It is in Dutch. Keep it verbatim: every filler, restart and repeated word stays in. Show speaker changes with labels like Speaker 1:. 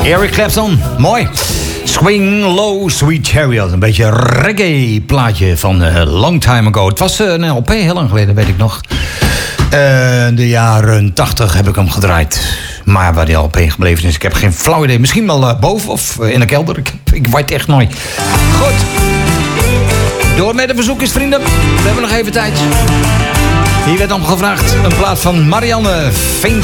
Speaker 1: Eric Clapton, mooi. Swing Low Sweet Chariot. Een beetje reggae plaatje van uh, long time ago. Het was uh, een L P, heel lang geleden, weet ik nog. Uh, de jaren tachtig heb ik hem gedraaid. Maar waar die L P gebleven is, ik heb geen flauw idee. Misschien wel uh, boven of uh, in de kelder. Ik, ik weet echt nooit. Goed. Door met de verzoekjes, vrienden. We hebben nog even tijd. Hier werd omgevraagd een plaat van Marianne Veen.